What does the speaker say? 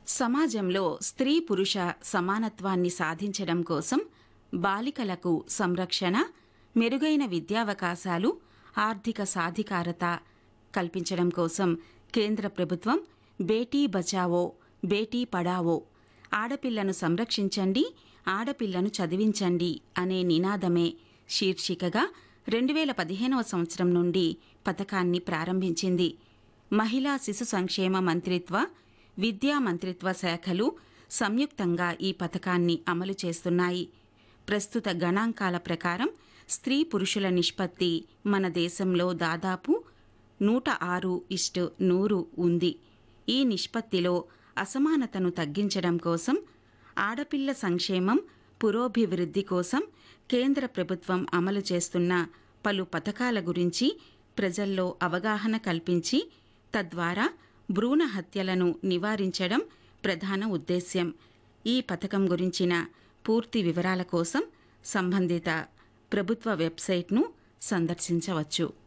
సమాజంలో స్త్రీ పురుష సమానత్వాన్ని సాధించడం కోసం బాలికలకు సంరక్షణ, మెరుగైన విద్యావకాశాలు, ఆర్థిక సాధికారత కల్పించడం కోసం కేంద్ర ప్రభుత్వం బేటీ బచావో బేటీ పడావో, ఆడపిల్లను సంరక్షించండి, ఆడపిల్లను చదివించండి అనే నినాదమే శీర్షికగా 2015వ సంవత్సరం నుండి పథకాన్ని ప్రారంభించింది. మహిళా శిశు సంక్షేమ మంత్రిత్వ, విద్యా మంత్రిత్వ శాఖలు సంయుక్తంగా ఈ పథకాన్ని అమలు చేస్తున్నాయి. ప్రస్తుత గణాంకాల ప్రకారం స్త్రీ పురుషుల నిష్పత్తి మన దేశంలో దాదాపు 106:100 ఉంది. ఈ నిష్పత్తిలో అసమానతను తగ్గించడం కోసం, ఆడపిల్ల సంక్షేమం, పురోభివృద్ధి కోసం కేంద్ర ప్రభుత్వం అమలు చేస్తున్న పలు పథకాల గురించి ప్రజల్లో అవగాహన కల్పించి తద్వారా భ్రూణ హత్యలను నివారించడం ప్రధాన ఉద్దేశ్యం. ఈ పథకం గురించిన పూర్తి వివరాల కోసం సంబంధిత ప్రభుత్వ వెబ్సైట్ను సందర్శించవచ్చు.